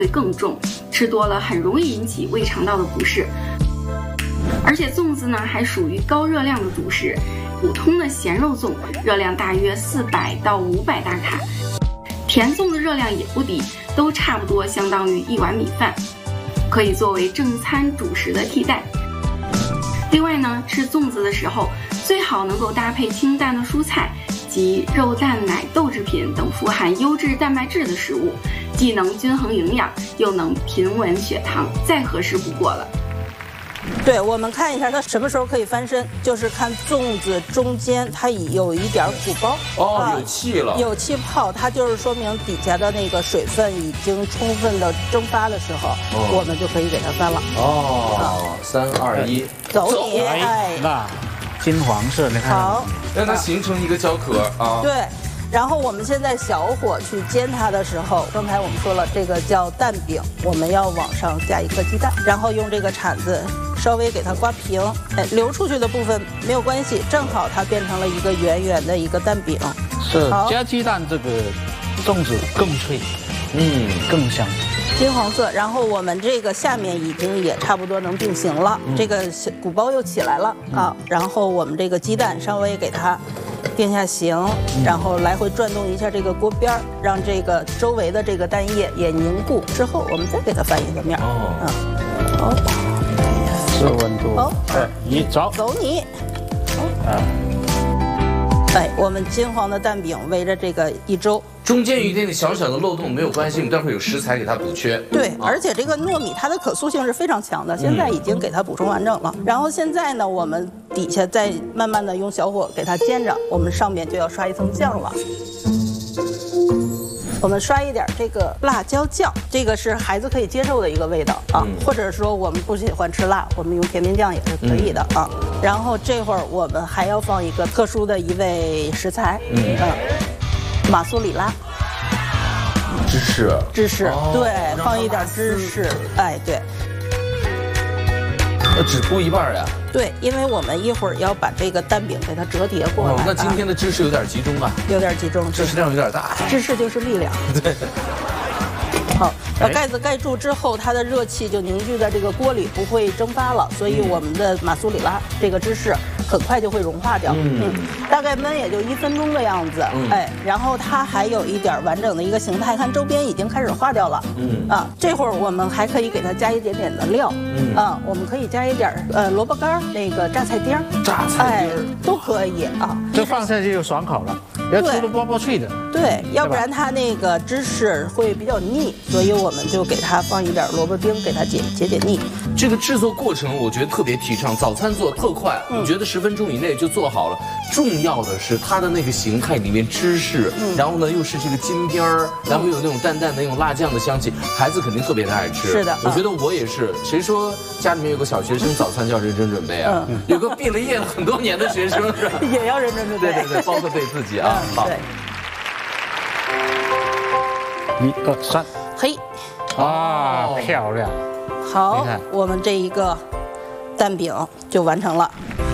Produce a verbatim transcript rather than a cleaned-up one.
会更重，吃多了很容易引起胃肠道的不适。而且粽子呢还属于高热量的主食，普通的咸肉粽热量大约四百到五百大卡，甜粽的热量也不低，都差不多相当于一碗米饭，可以作为正餐主食的替代。另外呢，吃粽子的时候最好能够搭配清淡的蔬菜及肉蛋奶豆制品等富含优质蛋白质的食物，既能均衡营养，又能平稳血糖，再合适不过了。 对，我们看一下它什么时候可以翻身，就是看粽子中间它有一点鼓包， 哦， 啊、 有气了， 有气泡，它就是说明底下的那个水分已经充分的蒸发的时候，哦、我们就可以给它翻了。 哦，三二一， 走你！ 哎，那金黄色，你看， 好， 让它形成一个胶壳啊。 对。然后我们现在小火去煎它的时候，刚才我们说了，这个叫蛋饼，我们要往上加一颗鸡蛋，然后用这个铲子稍微给它刮平，哎，流出去的部分没有关系，正好它变成了一个圆圆的一个蛋饼。 是加鸡蛋，这个粽子更脆，嗯，更香。 金黄色，然后我们这个下面已经也差不多能定型了，嗯、这个鼓包又起来了啊，然后我们这个鸡蛋稍微给它定下形，然后来回转动一下这个锅边儿，让这个周围的这个蛋液也凝固之后，我们再给它翻一个面。哦，嗯，好， 是温度。 好， 对，你走， 走你。啊，哎，我们金黄的蛋饼围着这个一周。 中间有一点点小小的漏洞没有关系，我们待会儿有食材给它补缺。 对，啊、而且这个糯米它的可塑性是非常强的，现在已经给它补充完整了。嗯、然后现在呢，我们底下再慢慢的用小火给它煎着，我们上面就要刷一层酱了。我们刷一点这个辣椒酱，这个是孩子可以接受的一个味道啊，嗯、或者说我们不喜欢吃辣，我们用甜面酱也是可以的啊。嗯、然后这会儿我们还要放一个特殊的一味食材，嗯。嗯马苏里拉， 芝士， 芝士，哦、对，放一点芝士，哎，对。 那只铺一半呀？ 对，因为我们一会儿要把这个蛋饼给它折叠过来。 哦，那今天的芝士有点集中啊， 有点集中， 芝士量有点大。 芝士就是力量。 对。 好，把盖子盖住之后，它的热气就凝聚在这个锅里，不会蒸发了，所以我们的马苏里拉这个芝士很快就会融化掉。嗯，嗯大概焖也就一分钟的样子。嗯、哎，然后它还有一点完整的一个形态，看周边已经开始化掉了。嗯啊，这会儿我们还可以给它加一点点的料。嗯啊，我们可以加一点呃萝卜干，那个榨菜丁儿， 榨菜丁儿、 哎、都可以啊。 这放下去就爽口了，要吃的波波脆的。 对，要不然它那个芝士会比较腻，所以我们就给它放一点萝卜丁，给它解解解腻。 这个制作过程我觉得特别提倡，早餐做特快，我觉得十分钟以内就做好了。重要的是它的那个形态里面芝士，嗯、然后呢又是这个金边儿，然后有那种淡淡的那种辣酱的香气，孩子肯定特别的爱吃。 是的， 我觉得我也是。谁说家里面有个小学生早餐就要认真准备啊？嗯、有个毕了业了很多年的学生是吧？ 也要认真准备。 对对对，包括对自己啊。 嗯、好。 一二三， 嘿， 啊，漂亮！ 好，我们这一个蛋饼就完成了。